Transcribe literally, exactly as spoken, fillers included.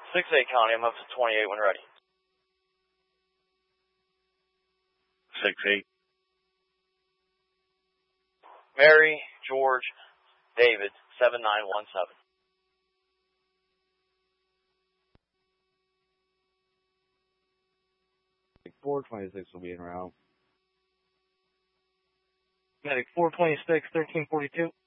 six eight County, I'm up to twenty-eight when ready. six eight. Mary, George, David, seven nine one seven. four twenty-six will be en route. Medic four twenty-six, thirteen forty-two.